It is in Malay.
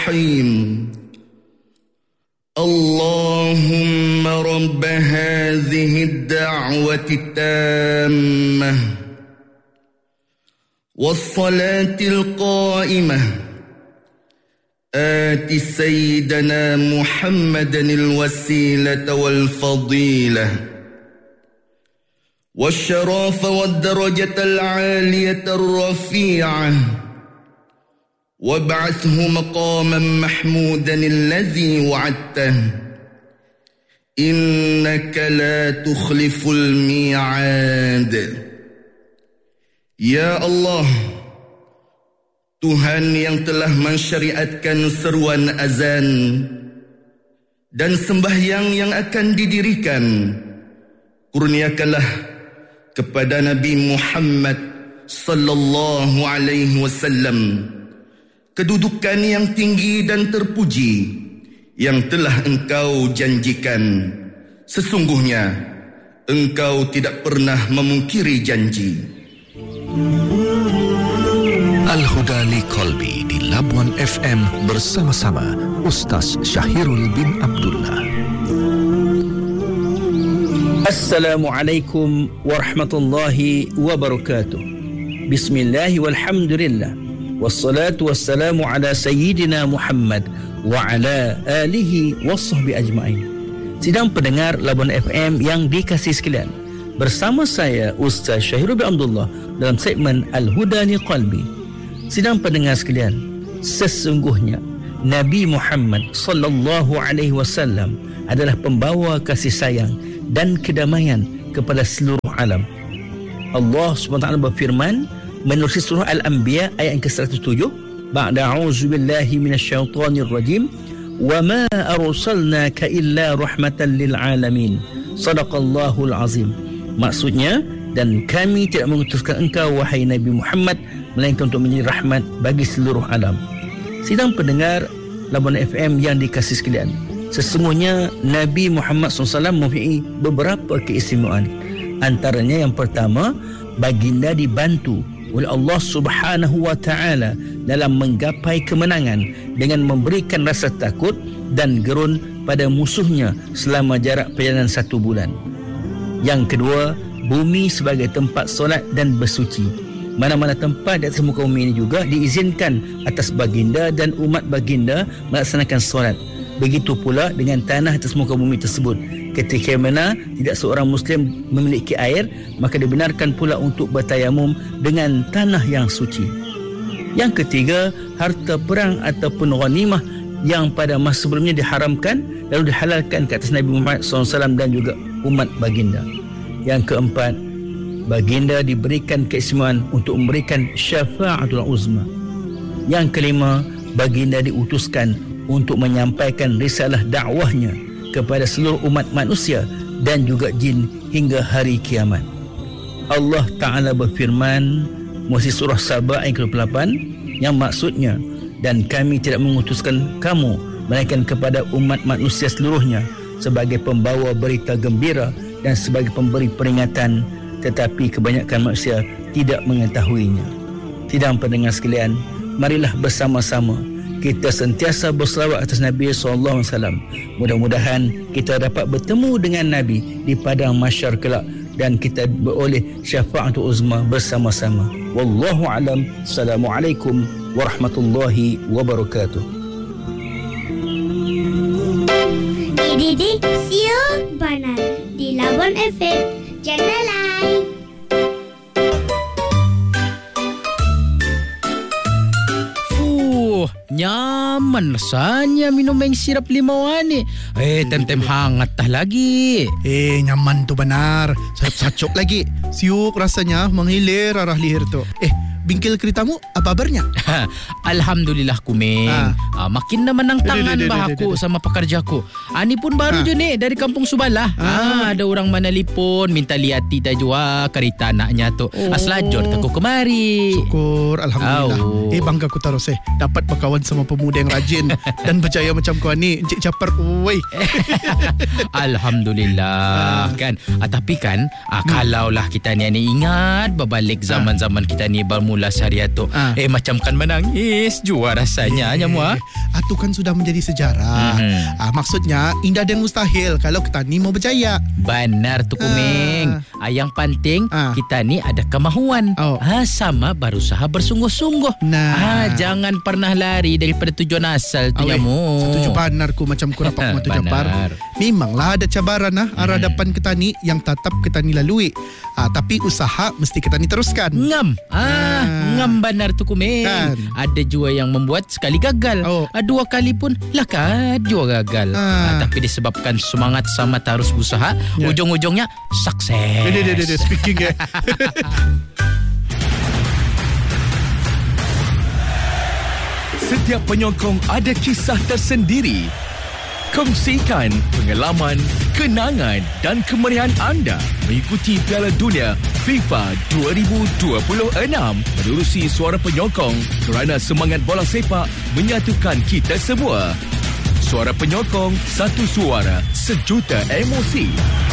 الرحيم اللهم رب هذه الدعوة التامة والصلاة القائمة آت سيدنا محمدا الوسيلة والفضيلة والشرف والدرجة العالية الرفيعة وابعثه مقاما محمودا الذي وعدته إنك لا تخلف الميعاد. Ya Allah, Tuhan yang telah mensyariatkan seruan azan dan sembahyang yang akan didirikan, kurniakanlah kepada Nabi Muhammad sallallahu alaihi wasallam kedudukan yang tinggi dan terpuji yang telah Engkau janjikan. Sesungguhnya Engkau tidak pernah memungkiri janji. Al-Huda li Qalbi di Labuan FM bersama-sama Ustaz Syahirul bin Abdullah. Assalamualaikum warahmatullahi wabarakatuh. Bismillahi walhamdulillah. Wassalatu wassalamu ala sayyidina Muhammad wa ala alihi wassahbi ajma'in. Sidang pendengar Labuan FM yang dikasihi sekalian, bersama saya Ustaz Syahirul bin Abdullah dalam segmen Al-Huda li Qalbi. Sidang pendengar sekalian, sesungguhnya Nabi Muhammad sallallahu alaihi wasallam adalah pembawa kasih sayang dan kedamaian kepada seluruh alam. Allah SWT berfirman menerusi surah Al-Anbiya ayat yang ke-107, ba'da a'udzubillahi minasyaitonir rajim, wa ma arsalnaka illa rahmatan lil alamin. Sadaqallahul azim. Maksudnya, dan kami tidak mengutuskan engkau wahai Nabi Muhammad melainkan untuk menjadi rahmat bagi seluruh alam. Sidang pendengar Labuan FM yang dikasihi sekalian, sesungguhnya Nabi Muhammad SAW mempunyai beberapa keistimewaan. Antaranya yang pertama, baginda dibantu oleh Allah Subhanahu wa taala dalam menggapai kemenangan dengan memberikan rasa takut dan gerun pada musuhnya selama jarak perjalanan 1 bulan. Yang kedua, bumi sebagai tempat solat dan bersuci. Mana-mana tempat di atas muka bumi ini juga diizinkan atas baginda dan umat baginda melaksanakan solat. Begitu pula dengan tanah atas muka bumi tersebut. Ketika mana tidak seorang Muslim memiliki air, maka dibenarkan pula untuk bertayamum dengan tanah yang suci. Yang ketiga, harta perang ataupun ghanimah yang pada masa sebelumnya diharamkan lalu dihalalkan ke atas Nabi Muhammad SAW dan juga umat baginda. Yang keempat, baginda diberikan keistimewaan untuk memberikan syafa'atul uzma. Yang kelima, baginda diutuskan untuk menyampaikan risalah dakwahnya kepada seluruh umat manusia dan juga jin hingga hari kiamat. Allah Ta'ala berfirman melalui surah Saba ayat ke-8 yang maksudnya, dan kami tidak mengutuskan kamu melainkan kepada umat manusia seluruhnya sebagai pembawa berita gembira dan sebagai pemberi peringatan, tetapi kebanyakan manusia tidak mengetahuinya. Sidang pendengar sekalian, marilah bersama-sama kita sentiasa berselawat atas Nabi SAW. Mudah-mudahan kita dapat bertemu dengan Nabi di padang mahsyar kelak dan kita beroleh syafa'atul uzma bersama-sama. Wallahu alam. Assalamualaikum warahmatullahi wabarakatuh. Didik siok banan di Labuan FM. Jangan lain. Nyaman rasanya minum yang sirap limau ni. Tem-tem hangat dah lagi. Nyaman tu benar. Sacok lagi. Siuk rasanya menghilir arah leher tu. Bingkil keretamu apa kabarnya? Alhamdulillah kumeng. Makin dah menang tangan bahaku sama pekerjaku. Ni pun baru je ni dari kampung Subalah. Ada orang mana lipun minta lihat kita jua kereta anaknya tu. Aslajor aku kemari. Syukur alhamdulillah. Bangga aku taruh dapat berkawan sama pemuda yang rajin dan berjaya macam kau ni. Encik Capar woi. Alhamdulillah kan. Tapi kan kalaulah kita ni ingat berbalik zaman-zaman kita ni bermula mengulas hari itu. Macam kan menangis jua rasanya nyamuk. Itu kan sudah menjadi sejarah. Maksudnya indah dan mustahil kalau kita ni mau berjaya. Benar tu Kuming. Yang penting kita ni ada kemahuan. Sama berusaha bersungguh-sungguh. Jangan pernah lari daripada tujuan asal tu nyamuk. Setuju banarku macam kurapak matu Japar. Memanglah ada cabaran arah depan kita ni yang tetap kita ni lalui. Tapi usaha mesti kita ni teruskan. Ngam benar tu Kuming. Ada juga yang membuat sekali gagal. 2 kali pun lakat juga gagal. Tapi disebabkan semangat sama terus berusaha, ujung-ujungnya sukses. Speaking Setiap penyokong ada kisah tersendiri. Kongsikan pengalaman, kenangan dan kemeriahan anda mengikuti Piala Dunia FIFA 2026 menerusi Suara Penyokong kerana semangat bola sepak menyatukan kita semua. Suara Penyokong, satu suara, sejuta emosi.